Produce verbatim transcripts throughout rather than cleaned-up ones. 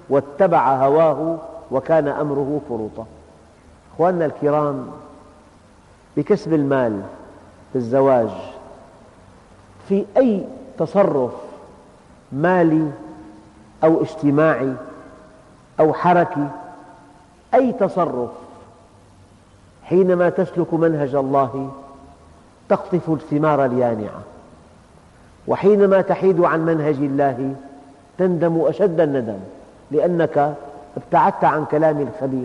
واتبع هواه وكان أمره فرطا. أخواننا الكرام، بكسب المال، في الزواج، في أي تصرف مالي أو اجتماعي أو حركي، أي تصرف، حينما تسلك منهج الله تقطف الثمار اليانعة، وحينما تحيد عن منهج الله تندم أشد الندم، لأنك ابتعدت عن كلام الخبير.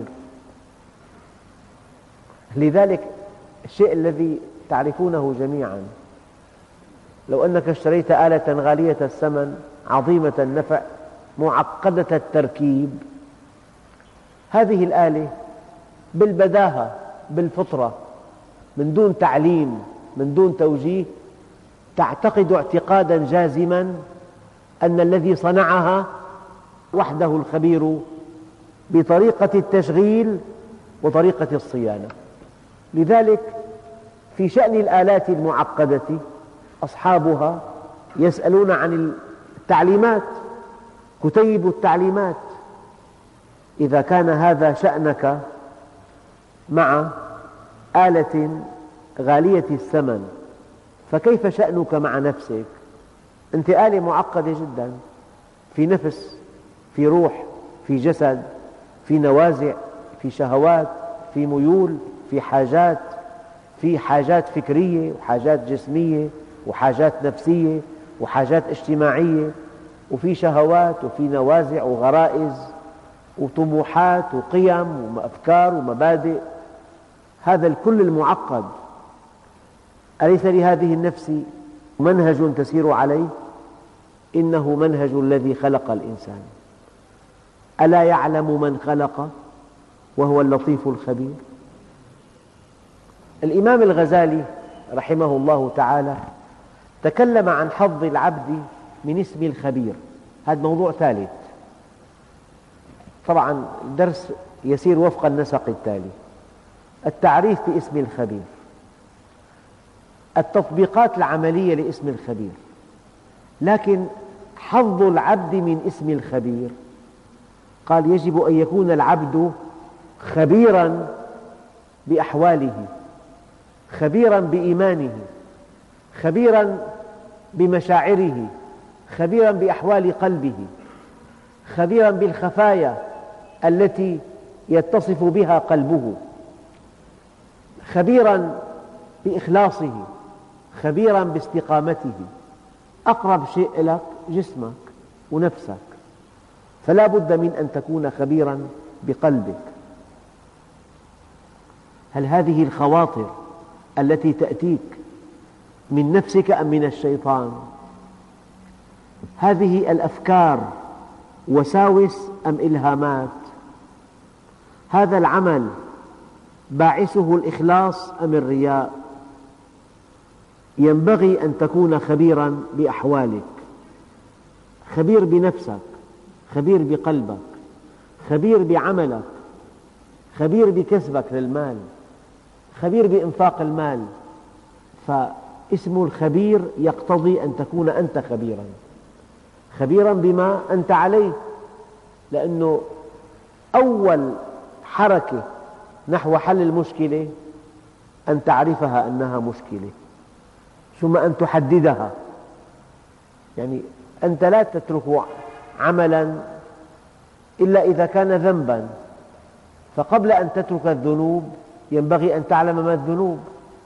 لذلك الشيء الذي تعرفونه جميعا، لو أنك اشتريت آلة غالية الثمن عظيمة النفع معقدة التركيب، هذه الآلة بالبداهة بالفطرة من دون تعليم من دون توجيه تعتقد اعتقادا جازما أن الذي صنعها وحده الخبير بطريقة التشغيل وطريقة الصيانة. لذلك في شأن الآلات المعقدة أصحابها يسألون عن التعليمات، كتيب التعليمات. إذا كان هذا شأنك مع آلة غالية الثمن، فكيف شأنك مع نفسك؟ أنت آلة معقدة جدا، في نفس، في روح، في جسد، في نوازع، في شهوات، في ميول، في حاجات، في حاجات فكرية وحاجات جسمية وحاجات نفسية وحاجات اجتماعية، وفي شهوات وفي نوازع وغرائز وطموحات وقيم وأفكار ومبادئ. هذا الكل المعقد، أليس لهذه النفس منهج تسير عليه؟ إنه منهج الذي خلق الإنسان. ألا يعلم من خلق وهو اللطيف الخبير؟ الإمام الغزالي رحمه الله تعالى تكلم عن حظ العبد من اسم الخبير. هذا موضوع ثالث، طبعا الدرس يسير وفق النسق التالي: التعريف باسم الخبير، التطبيقات العملية لاسم الخبير. لكن حظ العبد من اسم الخبير، قال يجب أن يكون العبد خبيرا بأحواله، خبيرا بإيمانه، خبيرا بمشاعره، خبيرا بأحوال قلبه، خبيرا بالخفايا التي يتصف بها قلبه، خبيرا بإخلاصه، خبيرا باستقامته. أقرب شيء لك جسمك ونفسك، فلا بد من أن تكون خبيرا بقلبك. هل هذه الخواطر التي تأتيك من نفسك أم من الشيطان؟ هذه الأفكار وساوس أم إلهامات؟ هذا العمل باعثه الإخلاص أم الرياء؟ ينبغي أن تكون خبيرا بأحوالك، خبير بنفسك، خبير بقلبك، خبير بعملك، خبير بكسبك للمال، خبير بإنفاق المال. فاسم الخبير يقتضي أن تكون أنت خبيرا، خبيرا بما أنت عليه، لأنه أول حركة نحو حل المشكلة أن تعرفها أنها مشكلة، ثم أن تحددها. يعني أنت لا تترك عملا إلا إذا كان ذنبا، فقبل أن تترك الذنوب ينبغي أن تعلم ما الذنوب.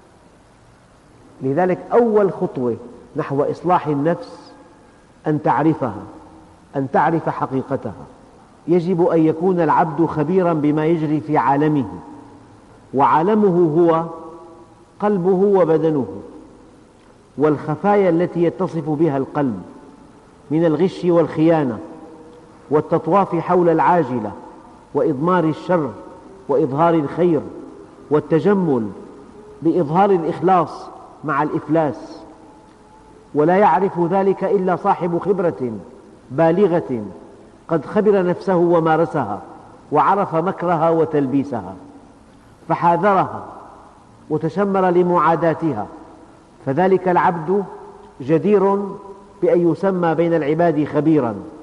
لذلك أول خطوة نحو إصلاح النفس أن تعرفها، أن تعرف حقيقتها. يجب أن يكون العبد خبيرا بما يجري في عالمه، وعالمه هو قلبه وبدنه، والخفايا التي يتصف بها القلب من الغش والخيانة والتطواف حول العاجلة وإضمار الشر وإظهار الخير، والتجمل بإظهار الإخلاص مع الإفلاس. ولا يعرف ذلك إلا صاحب خبرة بالغة قد خبر نفسه ومارسها وعرف مكرها وتلبيسها، فحاذرها وتشمر لمعاداتها. فذلك العبد جدير بأن يسمى بين العباد خبيرا.